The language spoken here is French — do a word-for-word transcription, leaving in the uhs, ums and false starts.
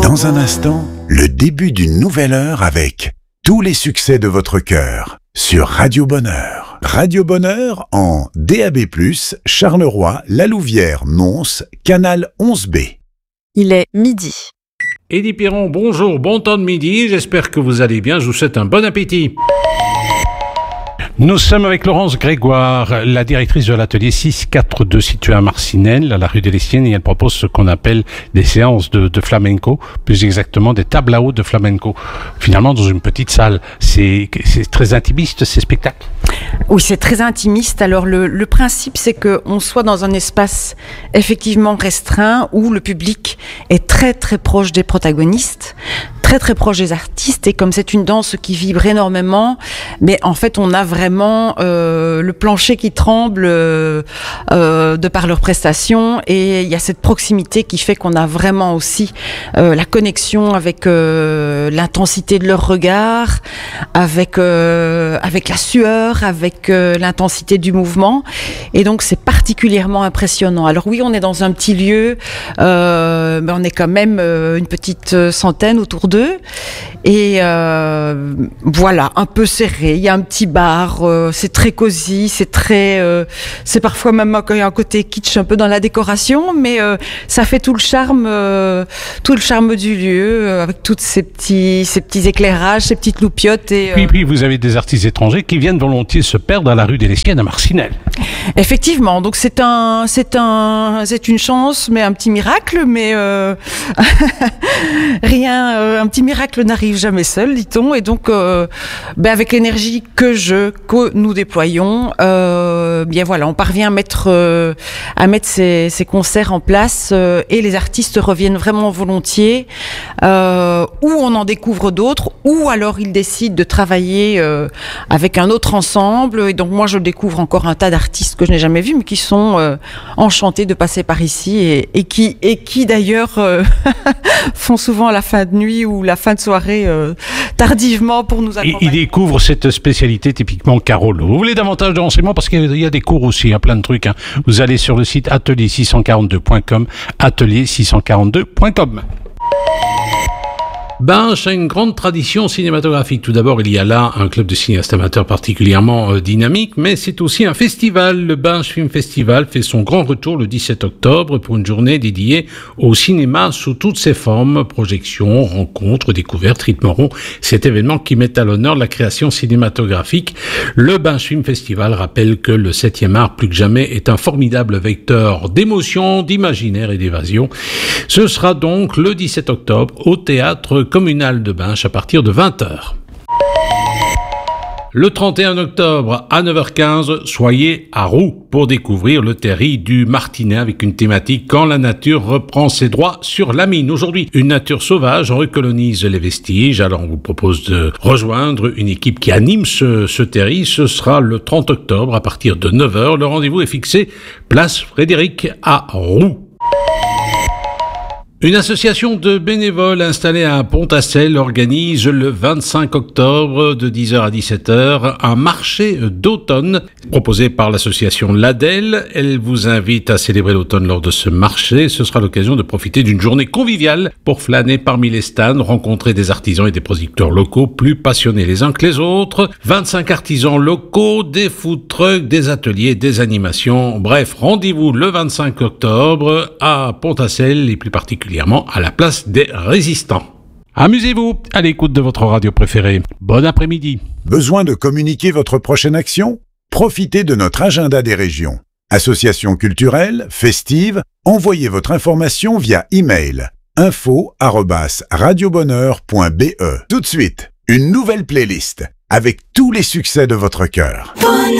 Dans un instant, le début d'une nouvelle heure avec tous les succès de votre cœur sur Radio Bonheur. Radio Bonheur en D A B plus, Charleroi, La Louvière, Mons, Canal onze B. Il est midi. Eddie Piron, bonjour, bon temps de midi, j'espère que vous allez bien, je vous souhaite un bon appétit. Nous sommes avec Laurence Grégoire, la directrice de l'atelier six cent quarante-deux situé à Marcinelle, à la rue des Lestiennes, et elle propose ce qu'on appelle des séances de, de flamenco, plus exactement des tables à eau de flamenco. Finalement, dans une petite salle, c'est, c'est très intimiste ces spectacles. Oui, c'est très intimiste. Alors le, le principe, c'est qu'on soit dans un espace effectivement restreint où le public est très très proche des protagonistes, très très proche des artistes, et comme c'est une danse qui vibre énormément, mais en fait on a vraiment euh, le plancher qui tremble euh, euh, de par leurs prestations, et il y a cette proximité qui fait qu'on a vraiment aussi euh, la connexion avec euh, l'intensité de leur regard, avec euh, avec la sueur, avec euh, l'intensité du mouvement, et donc c'est particulièrement impressionnant. Alors oui, on est dans un petit lieu, euh, mais on est quand même euh, une petite centaine autour d'eux, et euh, voilà, un peu serré. Il y a un petit bar, euh, c'est très cosy, c'est très, euh, c'est parfois même un, un côté kitsch un peu dans la décoration, mais euh, ça fait tout le charme, euh, tout le charme du lieu, euh, avec toutes ces petits, ces petits éclairages, ces petites loupiottes. Et, euh... puis, puis vous avez des artistes étrangers qui viennent volontiers se perdre à la rue des Lestiennes à Marcinelle. Effectivement, donc c'est un, c'est un, c'est une chance, mais un petit miracle, mais euh, rien, euh, un petit miracle n'arrive jamais seul, dit-on, et donc euh, ben avec l'énergie que je, que nous déployons, euh, bien voilà, on parvient à mettre, euh, à mettre ces, ces concerts en place, euh, et les artistes reviennent vraiment volontiers, euh, ou on en découvre d'autres, ou alors ils décident de travailler euh, avec un autre ensemble, et donc moi je découvre encore un tas d'artistes que je n'ai jamais vus, mais qui sont euh, enchantés de passer par ici, et, et qui, et qui d'ailleurs euh, font souvent à la fin de nuit ou la fin de soirée euh, tardivement pour nous accompagner. Ils découvrent cette spécialité typiquement Carolo. Vous voulez davantage de renseignements, parce qu'il y a des cours aussi, hein, plein de trucs. Hein. Vous allez sur le site atelier six cent quarante-deux point com, atelier six cent quarante-deux point com. Binche a une grande tradition cinématographique. Tout d'abord, il y a là un club de cinéastes amateurs particulièrement euh, dynamique, mais c'est aussi un festival. Le Binche Film Festival fait son grand retour le dix-sept octobre pour une journée dédiée au cinéma sous toutes ses formes, projections, rencontres, découvertes, rythme rond. Cet événement qui met à l'honneur la création cinématographique. Le Binche Film Festival rappelle que le septième art, plus que jamais, est un formidable vecteur d'émotion, d'imaginaire et d'évasion. Ce sera donc le dix-sept octobre au théâtre communal de Binche à partir de vingt heures. Le trente et un octobre à neuf heures quinze, soyez à Roux pour découvrir le terri du Martinet avec une thématique quand la nature reprend ses droits sur la mine. Aujourd'hui, une nature sauvage recolonise les vestiges. Alors on vous propose de rejoindre une équipe qui anime ce, ce terri. Ce sera le trente octobre à partir de neuf heures. Le rendez-vous est fixé place Frédéric à Roux. Une association de bénévoles installée à Pontassel organise le vingt-cinq octobre de dix heures à dix-sept heures un marché d'automne proposé par l'association L'Adèle. Elle vous invite à célébrer l'automne lors de ce marché. Ce sera l'occasion de profiter d'une journée conviviale pour flâner parmi les stands, rencontrer des artisans et des producteurs locaux plus passionnés les uns que les autres. vingt-cinq artisans locaux, des food trucks, des ateliers, des animations. Bref, rendez-vous le vingt-cinq octobre à Pontassel et plus particulièrement à la place des résistants. Amusez-vous à l'écoute de votre radio préférée. Bon après-midi. Besoin de communiquer votre prochaine action? Profitez de notre agenda des régions. Associations culturelles, festives, envoyez votre information via email info arobase radiobonheur point b e. Tout de suite, une nouvelle playlist avec tous les succès de votre cœur. Bonheur.